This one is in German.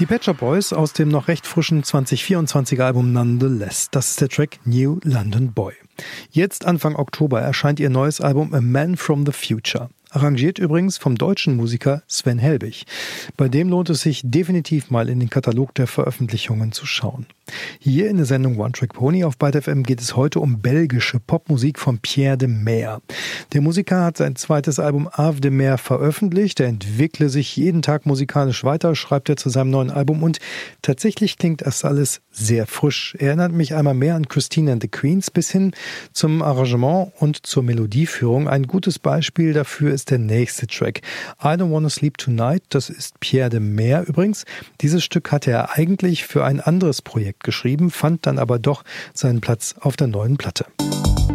Die Pet Shop Boys aus dem noch recht frischen 2024er Album Nonetheless. Das ist der Track New London Boy. Jetzt Anfang Oktober erscheint ihr neues Album A Man from the Future. Arrangiert übrigens vom deutschen Musiker Sven Helbig. Bei dem lohnt es sich definitiv mal in den Katalog der Veröffentlichungen zu schauen. Hier in der Sendung One Track Pony auf Byte FM geht es heute um belgische Popmusik von Pierre de Meer. Der Musiker hat sein zweites Album Ave de Meer veröffentlicht. Er entwickle sich jeden Tag musikalisch weiter, schreibt er zu seinem neuen Album und tatsächlich klingt das alles sehr frisch. Erinnert mich einmal mehr an Christine and the Queens bis hin zum Arrangement und zur Melodieführung. Ein gutes Beispiel dafür ist der nächste Track. I Don't Wanna Sleep Tonight, das ist Pierre de Meer übrigens. Dieses Stück hatte er eigentlich für ein anderes Projekt geschrieben, fand dann aber doch seinen Platz auf der neuen Platte.